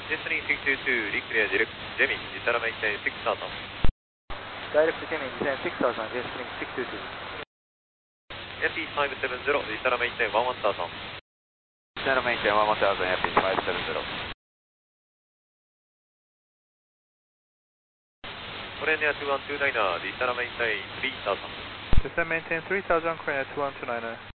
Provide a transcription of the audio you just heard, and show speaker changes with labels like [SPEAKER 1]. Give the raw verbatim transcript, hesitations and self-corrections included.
[SPEAKER 1] Destiny six two two, Reclear Direct Gemini, Ditara maintain six thousand.
[SPEAKER 2] Direct Gemini descend six thousand, Destiny six two two.
[SPEAKER 1] F E five seven zero, Ditara maintain one one thousand.
[SPEAKER 3] Ditara maintain one one thousand, F E five seven zero.
[SPEAKER 1] Korea two one two niner, Ditara maintain three thousand.
[SPEAKER 4] Descend maintain three thousand, Korea two one two niner.